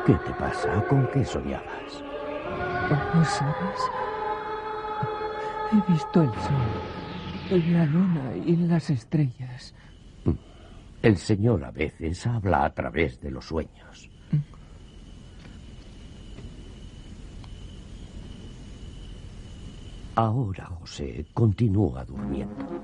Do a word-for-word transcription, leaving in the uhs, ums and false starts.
¿Qué te pasa? ¿Con qué soñabas? ¿No sabes? He visto el sol, la luna y las estrellas. El Señor a veces habla a través de los sueños. Ahora José continúa durmiendo.